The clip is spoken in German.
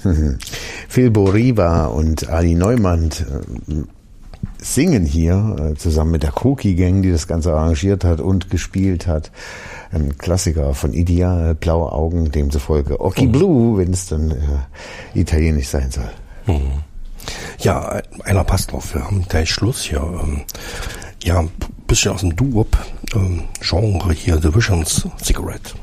Phil Boriva und Ali Neumann singen hier zusammen mit der Cookie Gang, die das Ganze arrangiert hat und gespielt hat. Ein Klassiker von Ideal, Blaue Augen, demzufolge Occhi Blue, wenn es dann italienisch sein soll. Ja, einer passt drauf. Wir haben gleich Schluss hier. Ja, ein bisschen aus dem Doo-Wop Genre hier, The Visions Cigarette.